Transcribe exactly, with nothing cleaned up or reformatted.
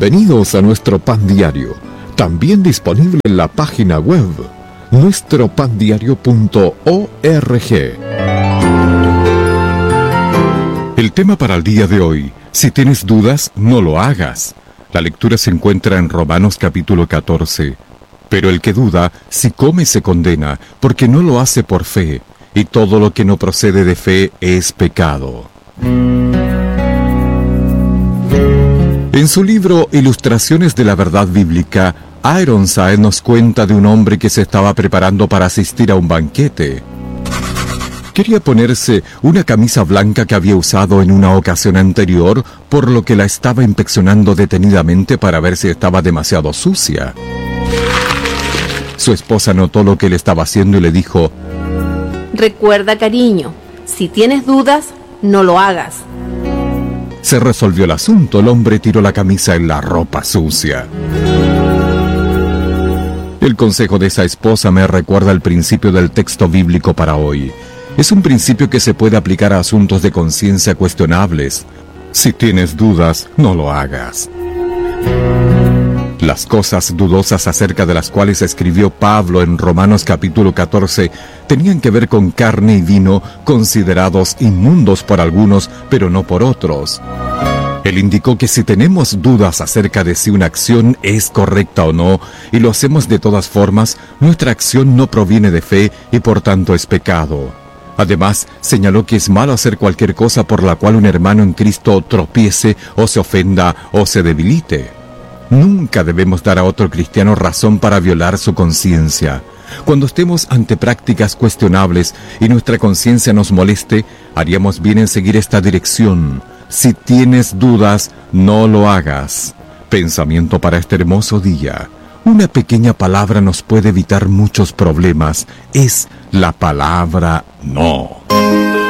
Bienvenidos a nuestro Pan Diario, también disponible en la página web nuestro pan diario punto org. El tema para el día de hoy: si tienes dudas, no lo hagas. La lectura se encuentra en Romanos capítulo catorce. Pero el que duda, si come se condena, porque no lo hace por fe, y todo lo que no procede de fe es pecado. En su libro Ilustraciones de la Verdad Bíblica, Ironside nos cuenta de un hombre que se estaba preparando para asistir a un banquete. Quería ponerse una camisa blanca que había usado en una ocasión anterior, por lo que la estaba inspeccionando detenidamente para ver si estaba demasiado sucia. Su esposa notó lo que él estaba haciendo y le dijo: Recuerda, cariño, si tienes dudas, no lo hagas. Se resolvió el asunto. El hombre tiró la camisa en la ropa sucia. El consejo de esa esposa me recuerda el principio del texto bíblico para hoy. Es un principio que se puede aplicar a asuntos de conciencia cuestionables. Si tienes dudas, no lo hagas. Las cosas dudosas acerca de las cuales escribió Pablo en Romanos capítulo catorce tenían que ver con carne y vino, considerados inmundos por algunos, pero no por otros. Él indicó que si tenemos dudas acerca de si una acción es correcta o no, y lo hacemos de todas formas, nuestra acción no proviene de fe y por tanto es pecado. Además, señaló que es malo hacer cualquier cosa por la cual un hermano en Cristo tropiece o se ofenda o se debilite. Nunca debemos dar a otro cristiano razón para violar su conciencia. Cuando estemos ante prácticas cuestionables y nuestra conciencia nos moleste, haríamos bien en seguir esta dirección. Si tienes dudas, no lo hagas. Pensamiento para este hermoso día: una pequeña palabra nos puede evitar muchos problemas. Es la palabra no.